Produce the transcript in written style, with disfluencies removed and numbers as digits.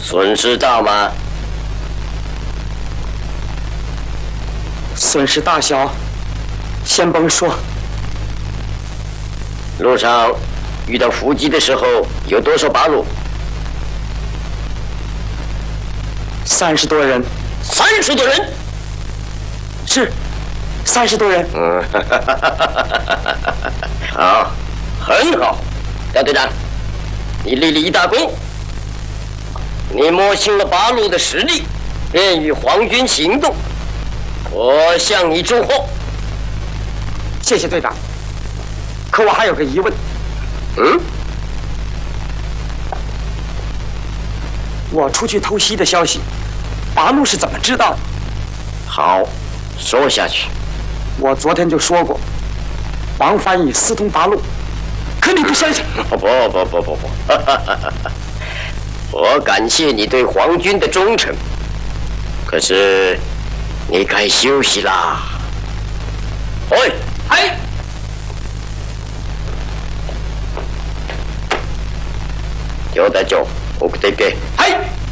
损失大吗？ 损失大小，先甭说。 路上遇到伏击的时候，有多少八路 ？30多人。 30多人？ 是，30多人。 好，很好，大队长，你立了一大功。你摸清了八路的实力，便与皇军行动。我向你祝贺。 谢谢队长。可我还有个疑问。我出去偷袭的消息，八路是怎么知道的？ 好，说下去。 我昨天就说过，王翻译私通八路，可你不相信？ 不，我感谢你对皇军的忠诚，可是你该休息啦。喂， 哎， 今日隊長、送っていけ。 はい。